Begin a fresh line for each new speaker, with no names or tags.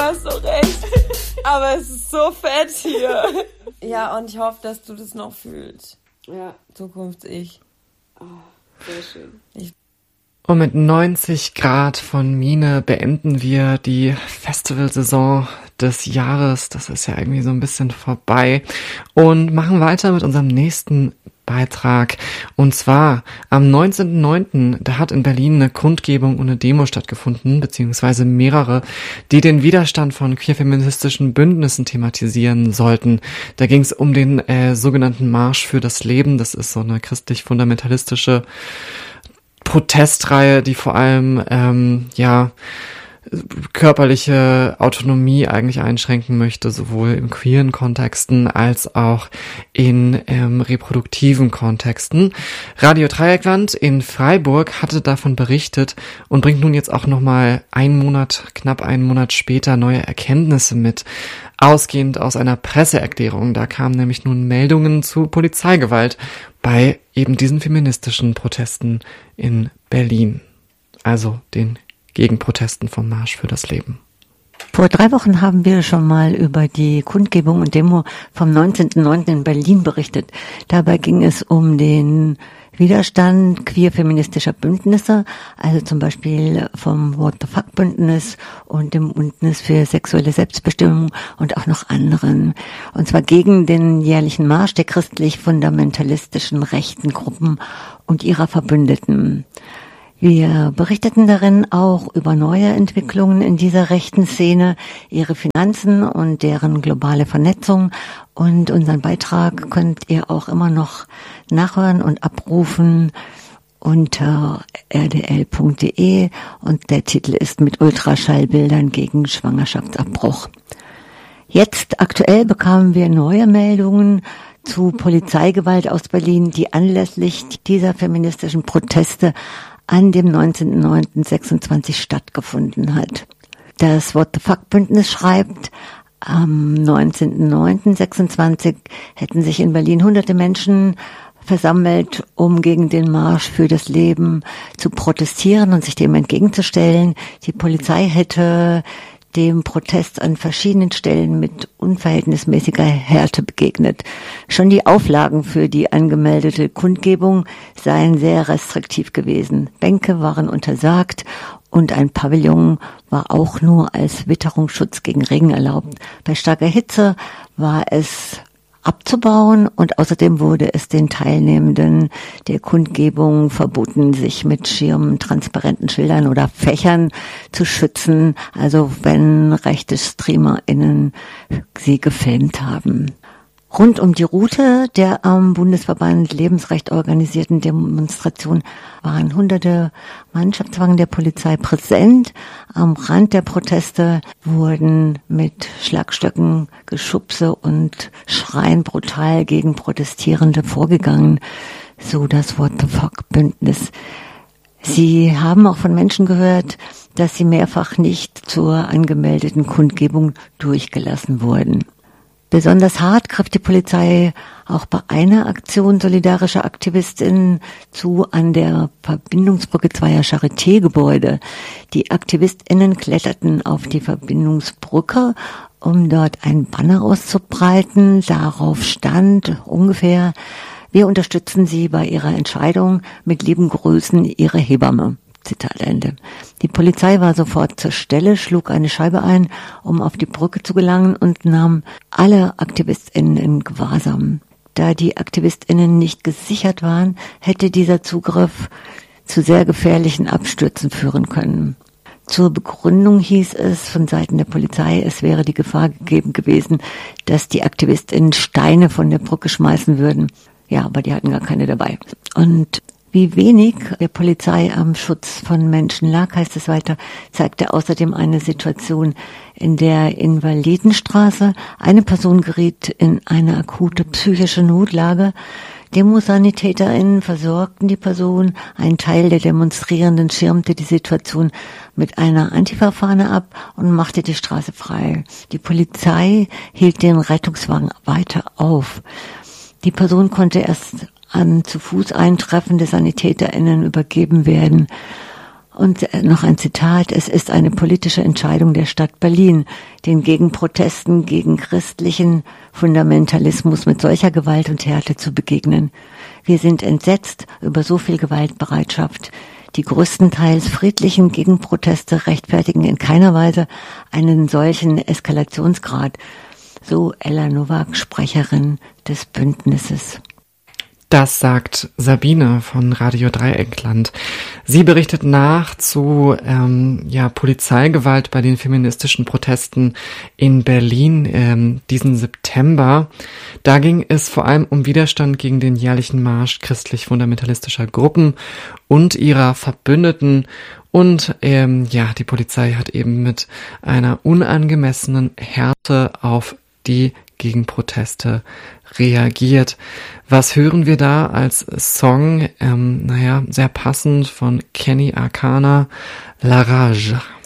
hast doch recht. Aber es ist so fett hier. Ja, und ich hoffe, dass du das noch fühlst.
Ja.
Zukunfts-Ich.
Oh, sehr schön.
Und mit 90 Grad von Mine beenden wir die Festivalsaison des Jahres. Das ist ja irgendwie so ein bisschen vorbei. Und machen weiter mit unserem nächsten Beitrag. Und zwar am 19.09. da hat in Berlin eine Kundgebung und eine Demo stattgefunden, beziehungsweise mehrere, die den Widerstand von queer-feministischen Bündnissen thematisieren sollten. Da ging es um den sogenannten Marsch für das Leben. Das ist so eine christlich-fundamentalistische Protestreihe, die vor allem körperliche Autonomie eigentlich einschränken möchte, sowohl in queeren Kontexten als auch in reproduktiven Kontexten. Radio Dreieckland in Freiburg hatte davon berichtet und bringt nun jetzt auch nochmal knapp einen Monat später neue Erkenntnisse mit, ausgehend aus einer Presseerklärung. Da kamen nämlich nun Meldungen zu Polizeigewalt bei eben diesen feministischen Protesten in Berlin, also den Gegenprotesten vom Marsch für das Leben.
Vor 3 Wochen haben wir schon mal über die Kundgebung und Demo vom 19.09. in Berlin berichtet. Dabei ging es um den Widerstand queer-feministischer Bündnisse, also zum Beispiel vom What the Fuck Bündnis und dem Bündnis für sexuelle Selbstbestimmung und auch noch anderen. Und zwar gegen den jährlichen Marsch der christlich-fundamentalistischen rechten Gruppen und ihrer Verbündeten. Wir berichteten darin auch über neue Entwicklungen in dieser rechten Szene, ihre Finanzen und deren globale Vernetzung. Und unseren Beitrag könnt ihr auch immer noch nachhören und abrufen unter rdl.de. Und der Titel ist mit Ultraschallbildern gegen Schwangerschaftsabbruch. Jetzt aktuell bekamen wir neue Meldungen zu Polizeigewalt aus Berlin, die anlässlich dieser feministischen Proteste an dem 19.09.26 stattgefunden hat. Das What the Fuck Bündnis schreibt, am 19.09.26 hätten sich in Berlin hunderte Menschen versammelt, um gegen den Marsch für das Leben zu protestieren und sich dem entgegenzustellen. Die Polizei hätte dem Protest an verschiedenen Stellen mit unverhältnismäßiger Härte begegnet. Schon die Auflagen für die angemeldete Kundgebung seien sehr restriktiv gewesen. Bänke waren untersagt und ein Pavillon war auch nur als Witterungsschutz gegen Regen erlaubt. Bei starker Hitze war es abzubauen und außerdem wurde es den Teilnehmenden der Kundgebung verboten, sich mit Schirmen, transparenten Schildern oder Fächern zu schützen, also wenn rechte StreamerInnen sie gefilmt haben. Rund um die Route der am Bundesverband Lebensrecht organisierten Demonstration waren hunderte Mannschaftswagen der Polizei präsent. Am Rand der Proteste wurden mit Schlagstöcken, Geschubse und Schreien brutal gegen Protestierende vorgegangen, so das What the Fuck Bündnis. Sie haben auch von Menschen gehört, dass sie mehrfach nicht zur angemeldeten Kundgebung durchgelassen wurden. Besonders hart griff die Polizei auch bei einer Aktion solidarischer AktivistInnen zu an der Verbindungsbrücke zweier Charité-Gebäude. Die AktivistInnen kletterten auf die Verbindungsbrücke, um dort ein Banner auszubreiten. Darauf stand ungefähr: Wir unterstützen Sie bei Ihrer Entscheidung, mit lieben Grüßen, Ihre Hebamme. Zitat Ende. Die Polizei war sofort zur Stelle, schlug eine Scheibe ein, um auf die Brücke zu gelangen und nahm alle AktivistInnen in Gewahrsam. Da die AktivistInnen nicht gesichert waren, hätte dieser Zugriff zu sehr gefährlichen Abstürzen führen können. Zur Begründung hieß es von Seiten der Polizei, es wäre die Gefahr gegeben gewesen, dass die AktivistInnen Steine von der Brücke schmeißen würden. Ja, aber die hatten gar keine dabei. Und wie wenig der Polizei am Schutz von Menschen lag, heißt es weiter, zeigte außerdem eine Situation in der Invalidenstraße. Eine Person geriet in eine akute psychische Notlage. DemosanitäterInnen versorgten die Person. Ein Teil der Demonstrierenden schirmte die Situation mit einer Antifa-Fahne ab und machte die Straße frei. Die Polizei hielt den Rettungswagen weiter auf. Die Person konnte erst an zu Fuß eintreffende SanitäterInnen übergeben werden. Und noch ein Zitat: Es ist eine politische Entscheidung der Stadt Berlin, den Gegenprotesten gegen christlichen Fundamentalismus mit solcher Gewalt und Härte zu begegnen. Wir sind entsetzt über so viel Gewaltbereitschaft. Die größtenteils friedlichen Gegenproteste rechtfertigen in keiner Weise einen solchen Eskalationsgrad, so Ella Nowak, Sprecherin des Bündnisses.
Das sagt Sabine von Radio Dreieckland. Sie berichtet nach zu Polizeigewalt bei den feministischen Protesten in Berlin diesen September. Da ging es vor allem um Widerstand gegen den jährlichen Marsch christlich-fundamentalistischer Gruppen und ihrer Verbündeten. Und die Polizei hat eben mit einer unangemessenen Härte auf die Gegenproteste reagiert. Was hören wir da als Song? Sehr passend von Kenny Arcana, La Rage.